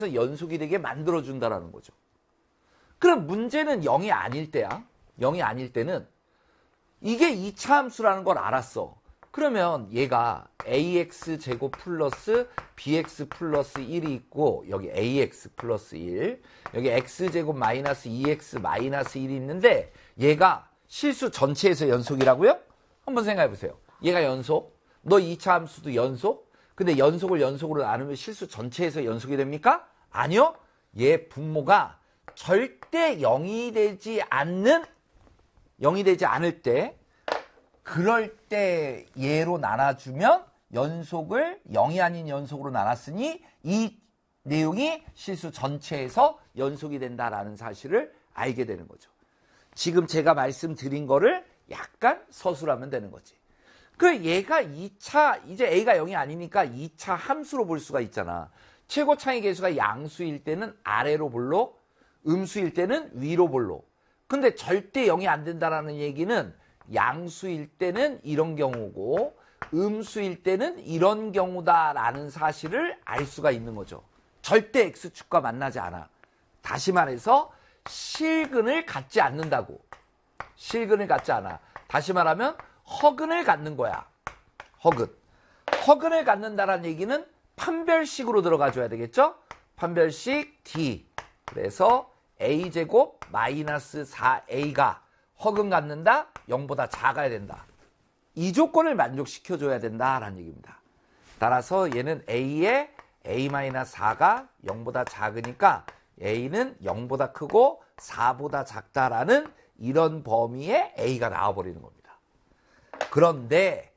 연속이 되게 만들어준다라는 거죠. 그럼 문제는 0이 아닐 때야. 0이 아닐 때는 이게 2차 함수라는 걸 알았어. 그러면 얘가 ax제곱 플러스 bx 플러스 1이 있고 여기 ax 플러스 1 여기 x제곱 마이너스 2x 마이너스 1이 있는데 얘가 실수 전체에서 연속이라고요? 한번 생각해 보세요. 얘가 연속, 너 2차 함수도 연속, 근데 연속을 연속으로 나누면 실수 전체에서 연속이 됩니까? 아니요. 얘 분모가 절대 0이 되지 않을 때, 그럴 때 얘로 나눠주면 연속을 0이 아닌 연속으로 나눴으니 이 내용이 실수 전체에서 연속이 된다라는 사실을 알게 되는 거죠. 지금 제가 말씀드린 거를 약간 서술하면 되는 거지. 그 얘가 2차, 이제 a가 0이 아니니까 2차 함수로 볼 수가 있잖아. 최고 차이 계수가 양수일 때는 아래로 볼로, 음수일 때는 위로 볼로. 근데 절대 0이 안 된다라는 얘기는 양수일 때는 이런 경우고 음수일 때는 이런 경우다라는 사실을 알 수가 있는 거죠. 절대 x축과 만나지 않아. 다시 말해서 실근을 갖지 않는다고. 실근을 갖지 않아. 다시 말하면 허근을 갖는 거야. 허근. 허근을 갖는다라는 얘기는 판별식으로 들어가 줘야 되겠죠? 판별식 D. 그래서 a제곱 마이너스 4a가 허근 갖는다? 0보다 작아야 된다. 이 조건을 만족시켜줘야 된다라는 얘기입니다. 따라서 얘는 a에 a-4가 0보다 작으니까 a는 0보다 크고 4보다 작다라는 이런 범위에 a가 나와버리는 겁니다. 그런데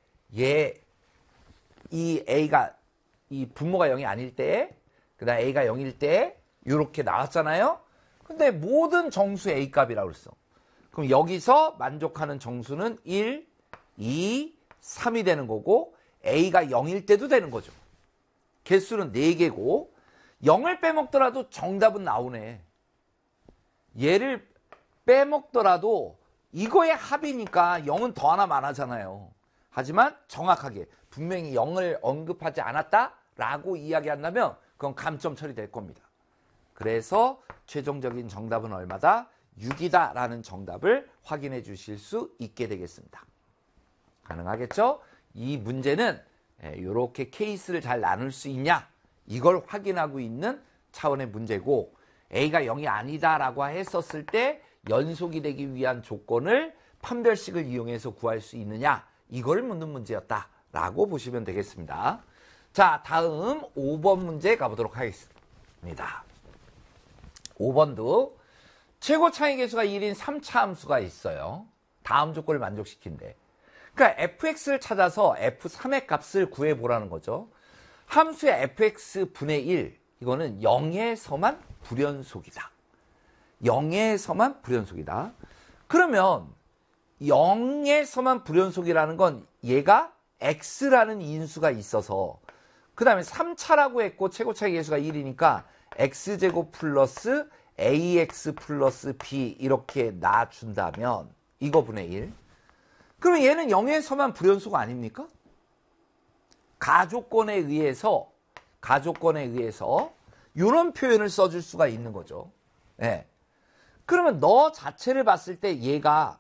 이 a가 이 분모가 0이 아닐 때, 그 다음 a가 0일 때 이렇게 나왔잖아요. 근데 모든 정수 a 값이라고 그랬어. 그럼 여기서 만족하는 정수는 1, 2, 3이 되는 거고 a가 0일 때도 되는 거죠. 개수는 4개고 0을 빼먹더라도 정답은 나오네. 얘를 빼먹더라도 이거의 합이니까 0은 더 하나만 하잖아요. 하지만 정확하게 분명히 0을 언급하지 않았다라고 이야기한다면 그건 감점 처리될 겁니다. 그래서 최종적인 정답은 얼마다? 6이다 라는 정답을 확인해 주실 수 있게 되겠습니다. 가능하겠죠? 이 문제는 이렇게 케이스를 잘 나눌 수 있냐? 이걸 확인하고 있는 차원의 문제고 A가 0이 아니다 라고 했었을 때 연속이 되기 위한 조건을 판별식을 이용해서 구할 수 있느냐? 이걸 묻는 문제였다 라고 보시면 되겠습니다. 자, 다음 5번 문제 가보도록 하겠습니다. 5번도 최고 차이 계수가 1인 3차 함수가 있어요. 다음 조건을 만족시킨대. 그러니까 fx를 찾아서 f3의 값을 구해보라는 거죠. 함수의 fx분의 1, 이거는 0에서만 불연속이다. 0에서만 불연속이다. 그러면 0에서만 불연속이라는 건 얘가 x라는 인수가 있어서 그 다음에 3차라고 했고 최고 차이 계수가 1이니까 x제곱 플러스 ax 플러스 b 이렇게 놔준다면 이거 분의 1. 그럼 얘는 0에서만 불연속 아닙니까? 가조건에 의해서 이런 표현을 써줄 수가 있는 거죠. 네. 그러면 너 자체를 봤을 때 얘가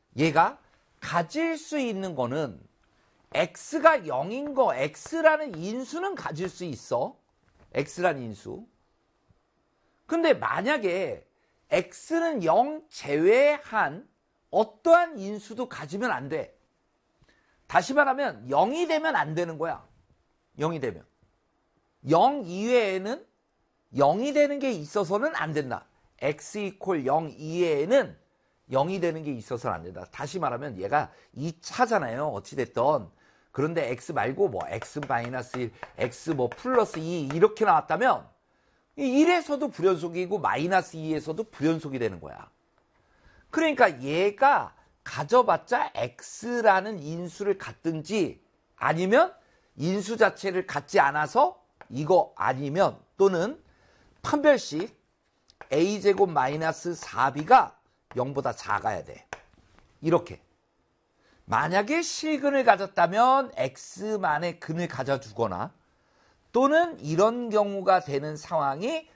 가질 수 있는 거는 x가 0인 거, x라는 인수는 가질 수 있어. x라는 인수. 근데 만약에 x는 0 제외한 어떠한 인수도 가지면 안 돼. 다시 말하면 0이 되면 안 되는 거야. 0이 되면. 0 이외에는 0이 되는 게 있어서는 안 된다. x 이퀄 0 이외에는 0이 되는 게 있어서는 안 된다. 다시 말하면 얘가 2차잖아요. 어찌됐든. 그런데 x 말고 뭐 x-1, x 뭐 플러스 2 이렇게 나왔다면 1에서도 불연속이고 마이너스 2에서도 불연속이 되는 거야. 그러니까 얘가 가져봤자 x라는 인수를 갖든지 아니면 인수 자체를 갖지 않아서 이거 아니면 또는 판별식 a제곱 마이너스 4b가 0보다 작아야 돼. 이렇게. 만약에 실근을 가졌다면 x만의 근을 가져주거나 또는 이런 경우가 되는 상황이